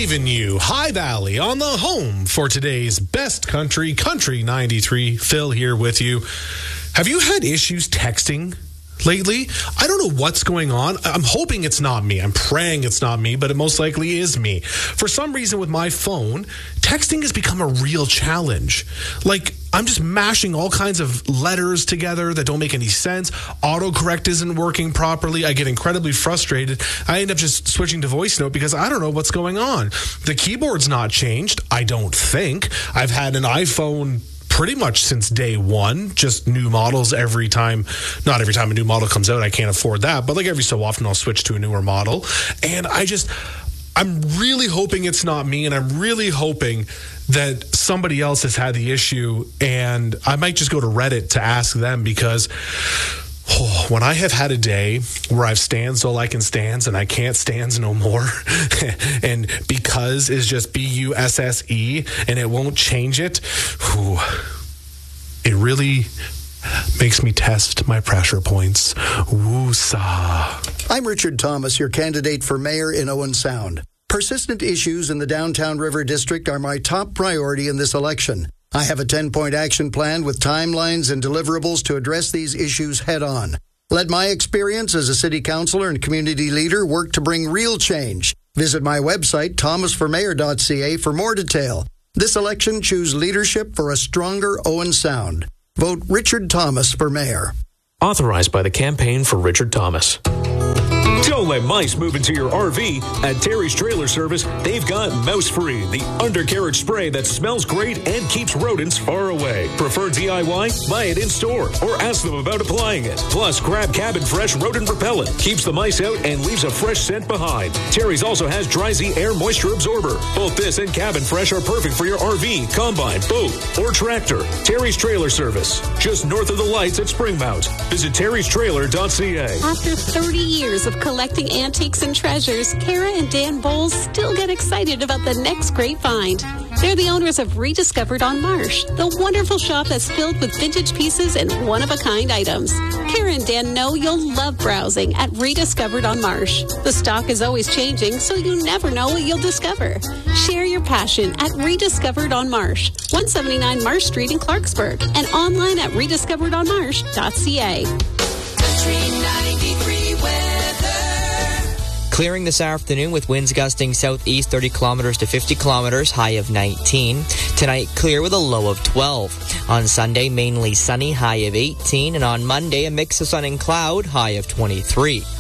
Believe in You, High Valley, on the home for today's best country, Country 93. Phil here with you. Have you had issues texting lately? I don't know what's going on. I'm hoping it's not me. I'm praying it's not me, but it most likely is me. For some reason with my phone, texting has become a real challenge. Like, I'm just mashing all kinds of letters together that don't make any sense. Autocorrect isn't working properly. I get incredibly frustrated. I end up just switching to voice note because I don't know what's going on. The keyboard's not changed, I don't think. I've had an iPhone pretty much since day one, just new models every time. Not every time a new model comes out, I can't afford that, but like every so often I'll switch to a newer model. And I'm really hoping it's not me, and I'm really hoping that somebody else has had the issue, and I might just go to Reddit to ask them, because when I have had a day where I've stands all I can stands and I can't stands no more, and because is just B-U-S-S-E and it won't change it, it really makes me test my pressure points. Woo-sa. I'm Richard Thomas, your candidate for mayor in Owen Sound. Persistent issues in the Downtown River District are my top priority in this election. I have a 10-point action plan with timelines and deliverables to address these issues head-on. Let my experience as a city councillor and community leader work to bring real change. Visit my website, thomasformayor.ca, for more detail. This election, choose leadership for a stronger Owen Sound. Vote Richard Thomas for mayor. Authorized by the Campaign for Richard Thomas. Don't let mice move into your RV. At Terry's Trailer Service, they've got Mouse Free, the undercarriage spray that smells great and keeps rodents far away. Prefer DIY? Buy it in store or ask them about applying it. Plus, grab Cabin Fresh Rodent Repellent. Keeps the mice out and leaves a fresh scent behind. Terry's also has Dry Z Air Moisture Absorber. Both this and Cabin Fresh are perfect for your RV, combine, boat, or tractor. Terry's Trailer Service, just north of the lights at Springmount. Visit terrystrailer.ca. After 30 years of collecting antiques and treasures, Kara and Dan Bowles still get excited about the next great find. They're the owners of Rediscovered on Marsh, the wonderful shop that's filled with vintage pieces and one-of-a-kind items. Kara and Dan know you'll love browsing at Rediscovered on Marsh. The stock is always changing, so you never know what you'll discover. Share your passion at Rediscovered on Marsh, 179 Marsh Street in Clarksburg, and online at rediscoveredonmarsh.ca. Country 93 weather. Clearing this afternoon with winds gusting southeast 30 kilometers to 50 kilometers, high of 19. Tonight, clear with a low of 12. On Sunday, mainly sunny, high of 18. And on Monday, a mix of sun and cloud, high of 23.